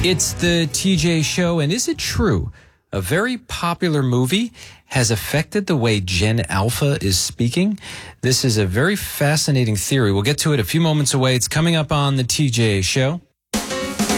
It's the TJ Show, and is it true a very popular movie has affected the way Gen Alpha is speaking? This is a very fascinating theory. We'll get to it a few moments away. It's coming up on the TJ Show.